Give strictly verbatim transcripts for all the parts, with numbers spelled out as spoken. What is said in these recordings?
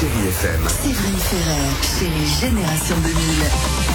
Chérie F M. Séverine Ferrer, Chérie Génération deux mille.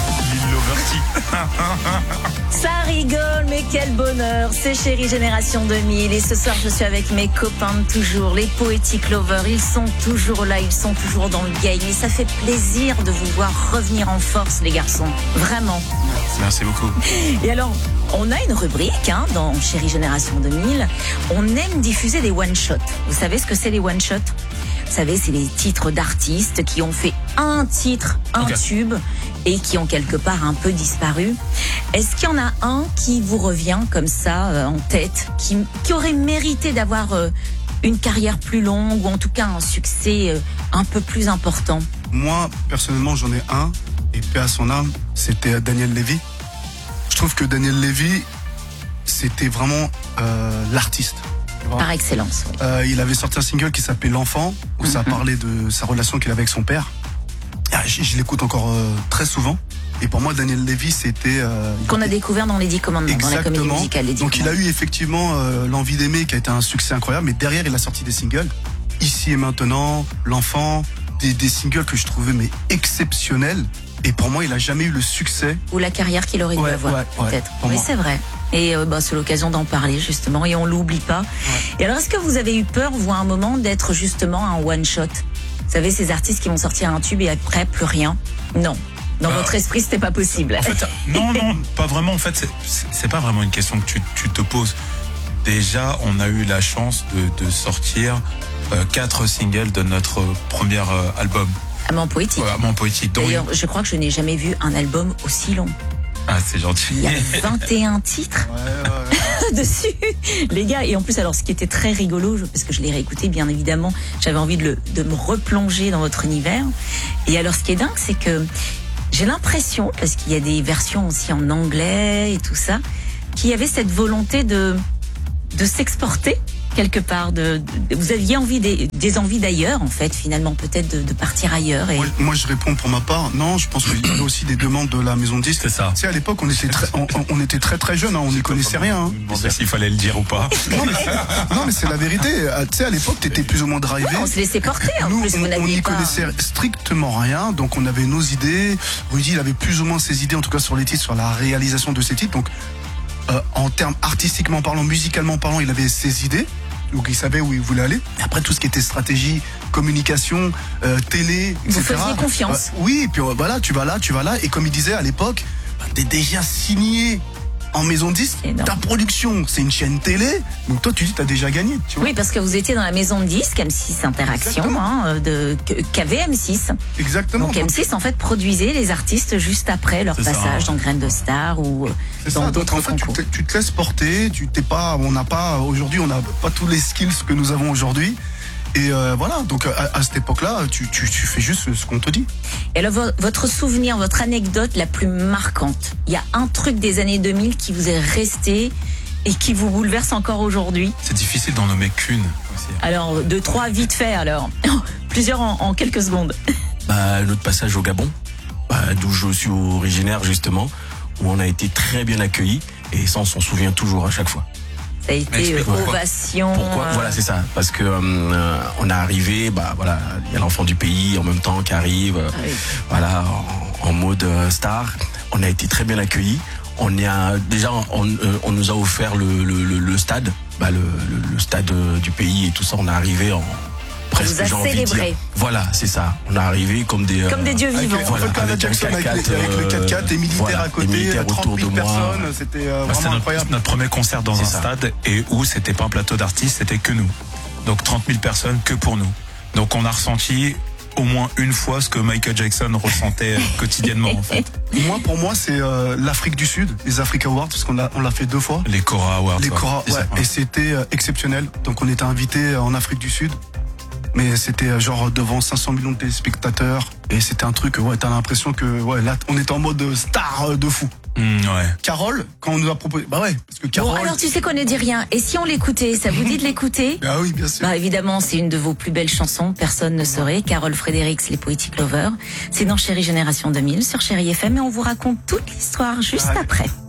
Ça rigole, mais quel bonheur. C'est Chérie Génération deux mille. Et ce soir, je suis avec mes copains de toujours, les Poetic Lovers. Ils sont toujours là, ils sont toujours dans le game. Et ça fait plaisir de vous voir revenir en force, les garçons. Vraiment. Merci beaucoup. Et alors, on a une rubrique hein, dans Chérie Génération deux mille. On aime diffuser des one-shots. Vous savez ce que c'est les one-shots ? Vous savez, c'est les titres d'artistes qui ont fait un titre, un okay. tube, et qui ont quelque part un peu disparu. Est-ce qu'il y en a un qui vous revient comme ça euh, en tête, qui, qui aurait mérité d'avoir euh, une carrière plus longue, ou en tout cas un succès euh, un peu plus important ? Moi, personnellement, j'en ai un, et paix à son âme, c'était Daniel Lévy. Je trouve que Daniel Lévy, c'était vraiment euh, l'artiste. Par excellence. Oui. Euh, il avait sorti un single qui s'appelait L'Enfant, où mm-hmm. ça parlait de sa relation qu'il avait avec son père. Ah, je, je l'écoute encore euh, très souvent. Et pour moi, Daniel Lévy, c'était... Euh, Qu'on a découvert dans Les Dix Commandements, dans la comédie musicale Les Dix Donc il a eu effectivement euh, L'Envie d'aimer, qui a été un succès incroyable. Mais derrière, il a sorti des singles. Ici et maintenant, L'Enfant, des, des singles que je trouvais mais exceptionnels. Et pour moi, il a jamais eu le succès. Ou la carrière qu'il aurait dû ouais, avoir, ouais, peut-être. Ouais, oui, c'est vrai. Et euh, bah, c'est l'occasion d'en parler, justement, et on l'oublie pas. Ouais. Et alors, est-ce que vous avez eu peur, vous, à un moment, d'être justement un one-shot ? Vous savez, ces artistes qui vont sortir un tube et après, plus rien ? Non. Dans bah, votre esprit, c'était pas possible. En fait, non, non, pas vraiment. En fait, c'est, c'est pas vraiment une question que tu, tu te poses. Déjà, on a eu la chance de, de sortir euh, quatre singles de notre premier euh, album. Amant poétique. Ouais, Amant poétique. Donc, d'ailleurs, je crois que je n'ai jamais vu un album aussi long. Ah, c'est gentil. Il y a vingt et un titres ouais, ouais. dessus, les gars. Et en plus, alors, ce qui était très rigolo, parce que je l'ai réécouté, bien évidemment, j'avais envie de, le, de me replonger dans votre univers. Et alors, ce qui est dingue, c'est que j'ai l'impression, parce qu'il y a des versions aussi en anglais et tout ça, qu'il y avait cette volonté de, de s'exporter quelque part. De, de, vous aviez envie des, des envies d'ailleurs, en fait, finalement, peut-être de, de partir ailleurs. Et... Moi, moi, je réponds pour ma part. Non, je pense qu'il y avait aussi des demandes de la maison de disques. C'est ça. Tu sais, à l'époque, on était très, on, on était très très jeunes, hein, on n'y connaissait rien. Hein. Je me demandais s'il fallait le dire ou pas. Non, mais, non, mais c'est la vérité. Tu sais, à l'époque, t'étais plus ou moins drivé. Ouais, on se laissait porter. En Nous, plus, on, on n'y pas... connaissait strictement rien, donc on avait nos idées. Rudy, il avait plus ou moins ses idées, en tout cas sur les titres, sur la réalisation de ses titres. Donc, euh, en termes artistiquement parlant, musicalement parlant, il avait ses idées. Donc il savait où il voulait aller. Et après tout ce qui était stratégie, communication, euh, télé, et cetera. Vous faisiez confiance. Euh, oui, et puis voilà, tu vas là, tu vas là. Et comme il disait à l'époque, bah, t'es déjà signé en maison de disques. Ta production, c'est une chaîne télé. Donc toi, tu dis, t'as déjà gagné. Tu vois. Oui, parce que vous étiez dans la maison de disques M six Interaction, hein, de qu'avait M six. Exactement. Donc M six en fait produisait les artistes juste après leur c'est passage ça. dans Graines de Star ou c'est dans ça. d'autres Donc en fait, concours. tu te, tu te laisses porter. Tu t'es pas, on n'a pas aujourd'hui, on n'a pas tous les skills que nous avons aujourd'hui. Et euh, voilà, donc à, à cette époque-là, tu, tu, tu fais juste ce qu'on te dit. Et alors, votre souvenir, votre anecdote la plus marquante, il y a un truc des années deux mille qui vous est resté et qui vous bouleverse encore aujourd'hui ? C'est difficile d'en nommer qu'une aussi. Alors, deux, trois, vite fait alors. Plusieurs en, en quelques secondes. Bah, notre passage au Gabon, bah, d'où je suis originaire justement, où on a été très bien accueillis et ça on s'en souvient toujours à chaque fois. Ça a été euh, ovation. Pourquoi euh... Voilà, c'est ça. Parce que euh, on est arrivé, bah voilà, il y a l'enfant du pays en même temps qui arrive, euh, ah oui. voilà, en, en mode euh, star. On a été très bien accueillis. On y a déjà, on, euh, on nous a offert le, le, le, le stade, bah le, le, le stade du pays et tout ça. On est arrivé en presque, j'ai envie de dire. Voilà, c'est ça. On est arrivé comme des comme euh, des dieux vivants. Avec, voilà, avec, avec, Jackson, avec, avec, avec le quatre quatre, des militaires voilà, à côté, trente mille personnes. C'était euh, bah, vraiment notre, incroyable. Notre premier concert dans c'est un ça. stade et où c'était pas un plateau d'artistes, c'était que nous. Donc trente mille personnes que pour nous. Donc on a ressenti au moins une fois ce que Michael Jackson ressentait quotidiennement en fait. Moi, pour moi, c'est euh, l'Afrique du Sud, les Africa Awards, parce qu'on l'a on l'a fait deux fois. Les Cora Awards. Les Cora, ouais. Ça, ouais. Et c'était euh, exceptionnel. Donc on était invités en Afrique du Sud. Mais c'était genre devant cinq cents millions de téléspectateurs. Et c'était un truc, ouais, t'as l'impression que, ouais, là, on était en mode star de fou. Mmh, ouais. Carole, quand on nous a proposé, bah ouais, parce que Carole. Bon, alors tu sais qu'on ne dit rien. Et si on l'écoutait, ça vous dit de l'écouter ? Ah oui, bien sûr. Bah évidemment, c'est une de vos plus belles chansons, personne ne saurait. Carole Fredericks, les Poetic Lovers. C'est dans Chérie Génération deux mille sur Chérie F M et on vous raconte toute l'histoire juste Ouais. après.